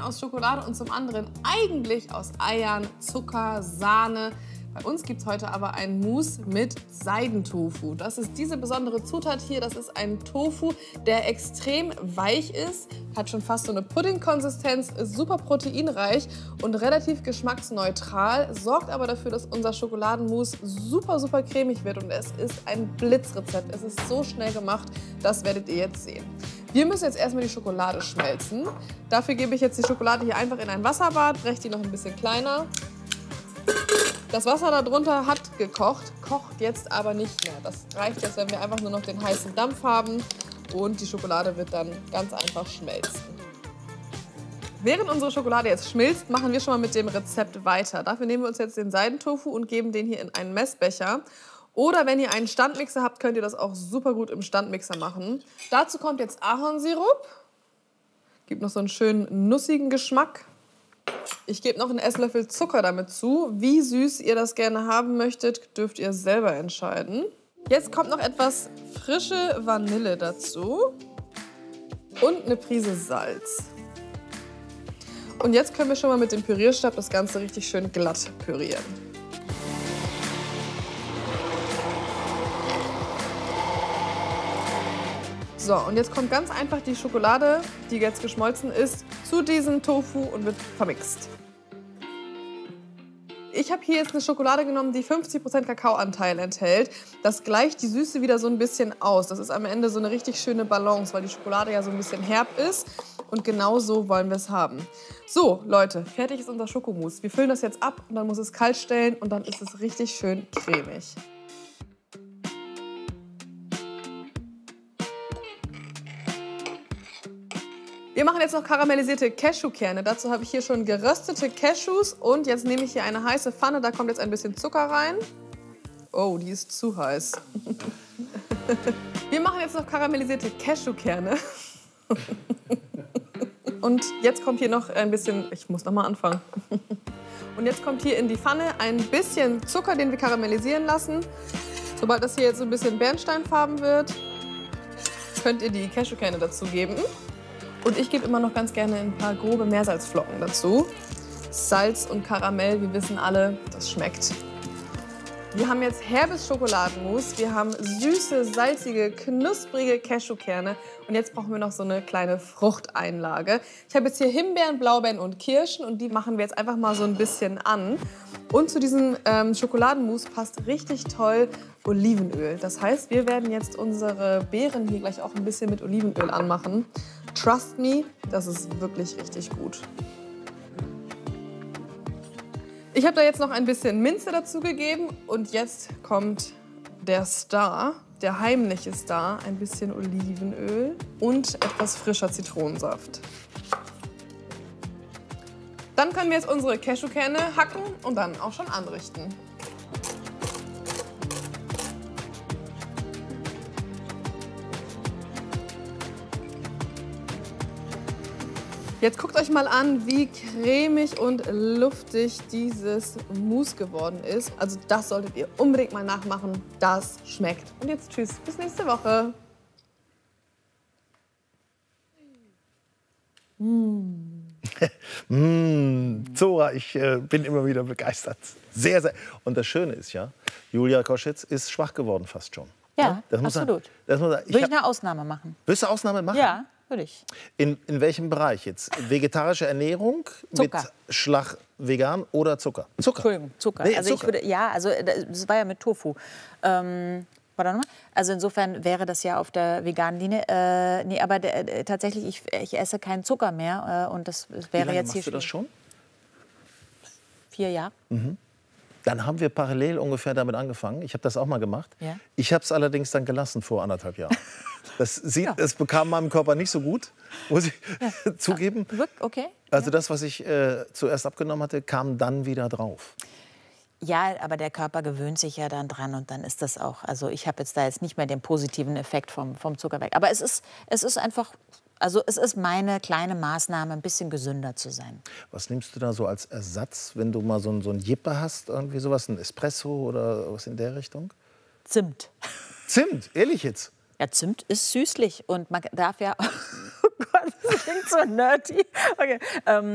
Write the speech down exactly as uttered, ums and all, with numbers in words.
aus Schokolade und zum anderen eigentlich aus Eiern, Zucker, Sahne. Bei uns gibt es heute aber ein Mousse mit Seidentofu. Das ist diese besondere Zutat hier. Das ist ein Tofu, der extrem weich ist, hat schon fast so eine Puddingkonsistenz, ist super proteinreich und relativ geschmacksneutral, sorgt aber dafür, dass unser Schokoladenmousse super, super cremig wird. Und es ist ein Blitzrezept. Es ist so schnell gemacht, das werdet ihr jetzt sehen. Wir müssen jetzt erstmal die Schokolade schmelzen. Dafür gebe ich jetzt die Schokolade hier einfach in ein Wasserbad, breche die noch ein bisschen kleiner. Das Wasser darunter hat gekocht, kocht jetzt aber nicht mehr. Das reicht jetzt, wenn wir einfach nur noch den heißen Dampf haben und die Schokolade wird dann ganz einfach schmelzen. Während unsere Schokolade jetzt schmilzt, machen wir schon mal mit dem Rezept weiter. Dafür nehmen wir uns jetzt den Seidentofu und geben den hier in einen Messbecher. Oder wenn ihr einen Standmixer habt, könnt ihr das auch super gut im Standmixer machen. Dazu kommt jetzt Ahornsirup. Gibt noch so einen schönen nussigen Geschmack. Ich gebe noch einen Esslöffel Zucker damit zu. Wie süß ihr das gerne haben möchtet, dürft ihr selber entscheiden. Jetzt kommt noch etwas frische Vanille dazu und eine Prise Salz. Und jetzt können wir schon mal mit dem Pürierstab das Ganze richtig schön glatt pürieren. So, und jetzt kommt ganz einfach die Schokolade, die jetzt geschmolzen ist, zu diesem Tofu und wird vermixt. Ich habe hier jetzt eine Schokolade genommen, die fünfzig Prozent Kakaoanteil enthält. Das gleicht die Süße wieder so ein bisschen aus. Das ist am Ende so eine richtig schöne Balance, weil die Schokolade ja so ein bisschen herb ist. Und genau so wollen wir es haben. So, Leute, fertig ist unser Schokomousse. Wir füllen das jetzt ab und dann muss es kalt stellen und dann ist es richtig schön cremig. Wir machen jetzt noch karamellisierte Cashewkerne. Dazu habe ich hier schon geröstete Cashews und jetzt nehme ich hier eine heiße Pfanne. Da kommt jetzt ein bisschen Zucker rein. Oh, die ist zu heiß. Wir machen jetzt noch karamellisierte Cashewkerne. Und jetzt kommt hier noch ein bisschen, ich muss noch mal anfangen. Und jetzt kommt hier in die Pfanne ein bisschen Zucker, den wir karamellisieren lassen. Sobald das hier jetzt so ein bisschen bernsteinfarben wird, könnt ihr die Cashewkerne dazugeben. Und ich gebe immer noch ganz gerne ein paar grobe Meersalzflocken dazu. Salz und Karamell, wir wissen alle, das schmeckt. Wir haben jetzt herbes Schokoladenmus, wir haben süße, salzige, knusprige Cashewkerne und jetzt brauchen wir noch so eine kleine Fruchteinlage. Ich habe jetzt hier Himbeeren, Blaubeeren und Kirschen und die machen wir jetzt einfach mal so ein bisschen an. Und zu diesem ähm, Schokoladenmus passt richtig toll Olivenöl. Das heißt, wir werden jetzt unsere Beeren hier gleich auch ein bisschen mit Olivenöl anmachen. Trust me, das ist wirklich richtig gut. Ich habe da jetzt noch ein bisschen Minze dazu gegeben und jetzt kommt der Star, der heimliche Star, ein bisschen Olivenöl und etwas frischer Zitronensaft. Dann können wir jetzt unsere Cashewkerne hacken und dann auch schon anrichten. Jetzt guckt euch mal an, wie cremig und luftig dieses Mousse geworden ist. Also das solltet ihr unbedingt mal nachmachen. Das schmeckt. Und jetzt tschüss, bis nächste Woche. Mm. mm, Zora, ich äh, bin immer wieder begeistert. Sehr, sehr. Und das Schöne ist ja, Julia Koschitz ist schwach geworden fast schon. Ja, das muss absolut. Man, das muss man, ich Würde ich hab, eine Ausnahme machen. Willst du Ausnahme machen? Ja, würde ich. In, in welchem Bereich jetzt? Vegetarische Ernährung Zucker. mit Schlag vegan oder Zucker? Zucker. Entschuldigung, Zucker. Nee, also Zucker. Ich würde, ja, also das war ja mit Tofu. Ähm, warte mal. Also insofern wäre das ja auf der veganen Linie. Äh, nee, aber äh, tatsächlich, ich, ich esse keinen Zucker mehr äh, und das wäre Wie lange jetzt machst hier du das schon? Vier Jahre. Mhm. Dann haben wir parallel ungefähr damit angefangen. Ich habe das auch mal gemacht. Ja. Ich habe es allerdings dann gelassen vor anderthalb Jahren. Das, sieht, Ja. das bekam meinem Körper nicht so gut, muss ich ja. zugeben. Okay. Also Ja. das, was ich äh, zuerst abgenommen hatte, kam dann wieder drauf. Ja, aber der Körper gewöhnt sich ja dann dran und dann ist das auch. Also ich habe jetzt da jetzt nicht mehr den positiven Effekt vom, vom Zucker weg. Aber es ist, es ist einfach, also es ist meine kleine Maßnahme, ein bisschen gesünder zu sein. Was nimmst du da so als Ersatz, wenn du mal so ein, so ein Jippe hast, irgendwie sowas, ein Espresso oder was in der Richtung? Zimt. Zimt, ehrlich jetzt? Ja, Zimt ist süßlich und man darf ja, oh Gott, das klingt so nerdy. Okay, ähm,